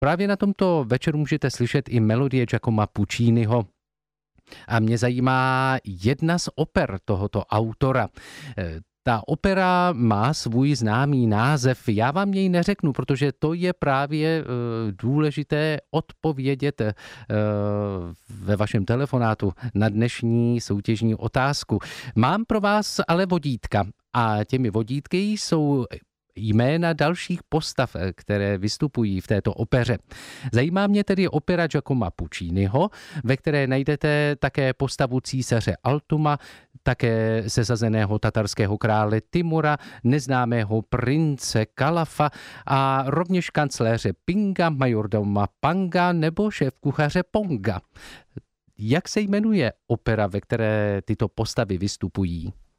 Právě na tomto večeru můžete slyšet i melodie Giacomo Pucciniho. A mě zajímá jedna z oper tohoto autora. Ta opera má svůj známý název. Já vám jej neřeknu, protože to je právě důležité odpovědět ve vašem telefonátu na dnešní soutěžní otázku. Mám pro vás ale vodítka a těmi vodítky jsou jména dalších postav, které vystupují v této opeře. Zajímá mě tedy opera Giacoma Pucciniho, ve které najdete také postavu císaře Altuma, také sesazeného tatarského krále Timura, neznámého prince Kalafa a rovněž kancléře Pinga, majordoma Panga nebo šéfkuchaře Ponga. Jak se jmenuje opera, ve které tyto postavy vystupují?